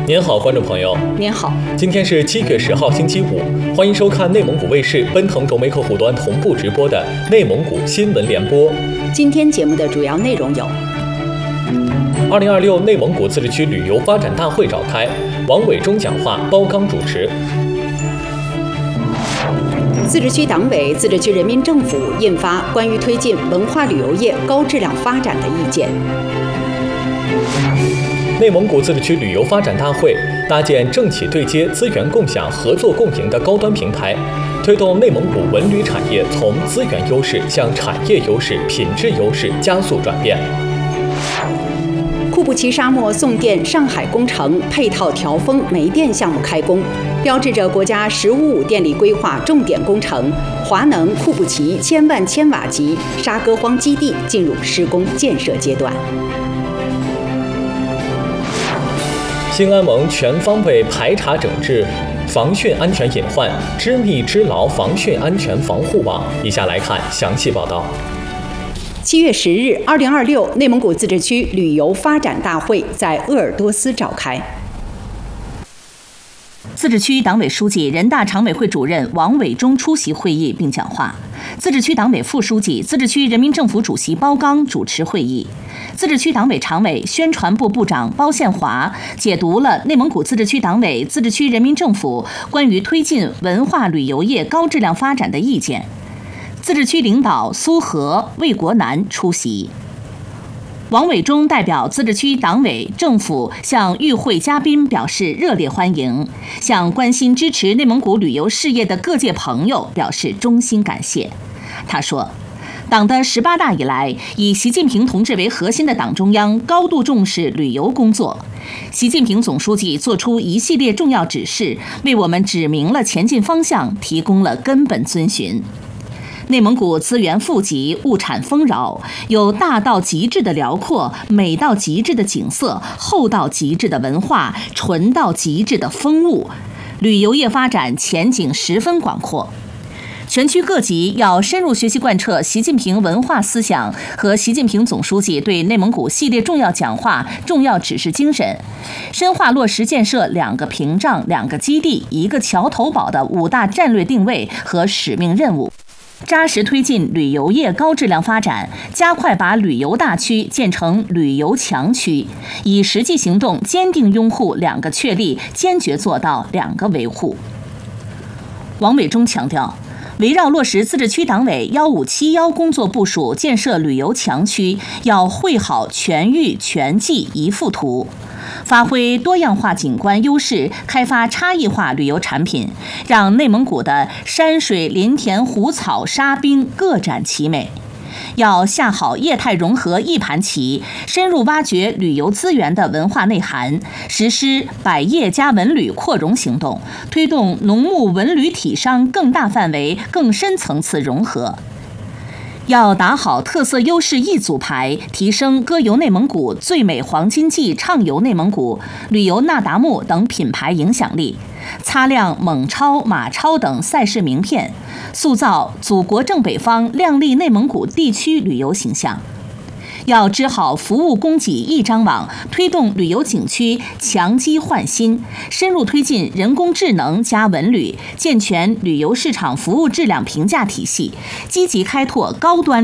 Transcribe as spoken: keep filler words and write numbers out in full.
您好，观众朋友。 您好， 今天是七月十号，星期五，欢迎收看内蒙古卫视奔腾轴媒客户端同步直播的内蒙古新闻联播。 今天节目的主要内容有： 二零二六内蒙古自治区旅游发展大会召开，王伟忠讲话包纲主持。 自治区党委、自治区人民政府印发关于推进文化旅游业高质量发展的意见。 内蒙古自治区旅游发展大会搭建政企对接、资源共享、合作共赢的高端平台，推动内蒙古文旅产业从资源优势向产业优势、品质优势加速转变。 库布齐沙漠送电上海工程配套调峰煤电项目开工，标志着国家“十五五”电力规划重点工程华能库布齐千万千瓦级沙戈荒基地进入施工建设阶段。 兴安盟全方位排查整治防汛安全隐患，织密织牢防汛安全防护网。以下来看详细报道。 七月十日，二零二六内蒙古自治区旅游发展大会在鄂尔多斯召开。 自治区党委书记、人大常委会主任王伟忠出席会议并讲话。自治区党委副书记、自治区人民政府主席包刚主持会议。自治区党委常委、宣传部部长包宪华解读了内蒙古自治区党委、自治区人民政府关于推进文化旅游业高质量发展的意见。自治区领导苏和、魏国南出席。王伟忠代表自治区党委政府向与会嘉宾表示热烈欢迎，向关心支持内蒙古旅游事业的各界朋友表示衷心感谢。他说，党的十八大以来，以习近平同志为核心的党中央高度重视旅游工作。习近平总书记作出一系列重要指示，为我们指明了前进方向，提供了根本遵循。内蒙古资源富集，物产丰饶，有大到极致的辽阔，美到极致的景色，厚到极致的文化，纯到极致的风物，旅游业发展前景十分广阔。全区各级要深入学习贯彻习近平文化思想和习近平总书记对内蒙古系列重要讲话、重要指示精神，深化落实建设两个屏障、两个基地、一个桥头堡的五大战略定位和使命任务，扎实推进旅游业高质量发展，加快把旅游大区建成旅游强区，以实际行动坚定拥护两个确立，坚决做到两个维护。王伟忠强调，围绕落实自治区党委幺五七幺工作部署，建设旅游强区，要绘好全域全季一幅图，发挥多样化景观优势，开发差异化旅游产品，让内蒙古的山水林田湖草沙滨各展其美。要下好业态融合一盘棋，深入挖掘旅游资源的文化内涵，实施百业加文旅扩容行动，推动农牧文旅体商更大范围、更深层次融合。要打好特色优势一组牌，提升歌游内蒙古、最美黄金季、畅游内蒙古、旅游那达慕等品牌影响力，擦亮蒙超、马超等赛事名片，塑造祖国正北方亮丽内蒙古地区旅游形象。要织好服务供给一张网，推动旅游景区强基换新，深入推进人工智能加文旅，健全旅游市场服务质量评价体系，积极开拓高端